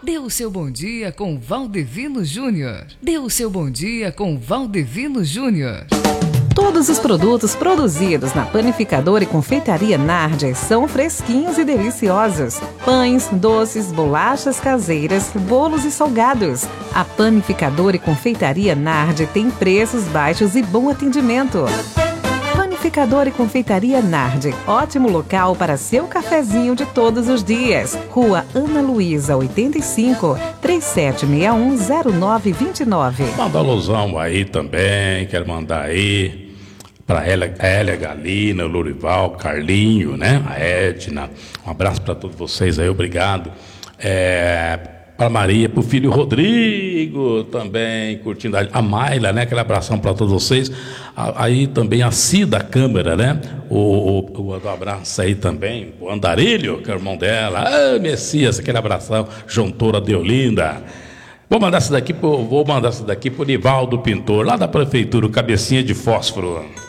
Dê o seu bom dia com Valdevino Júnior. Dê o seu bom dia com Valdevino Júnior. Todos os produtos produzidos na Panificadora e Confeitaria Nardi são fresquinhos e deliciosos. Pães, doces, bolachas caseiras, bolos e salgados. A Panificadora e Confeitaria Nardi tem preços baixos e bom atendimento. Panificadora e Confeitaria Nardi, ótimo local para seu cafezinho de todos os dias. Rua Ana Luísa, 85, 37610929. Manda alusão aí também, quero mandar aí para Hélia Galina, o Lurival, Carlinho, né? A Edna. Um abraço para todos vocês aí, obrigado. Para Maria, para o filho Rodrigo também, curtindo a Mayla, né? Aquele abração para todos vocês. Aí também a Cida Câmara, né? O abraço aí também, o Andarilho, que é o irmão dela. Ah, Messias, aquele abração. Jontora Deolinda. Vou mandar essa daqui pro Nivaldo Pintor, lá da prefeitura, o Cabecinha de Fósforo.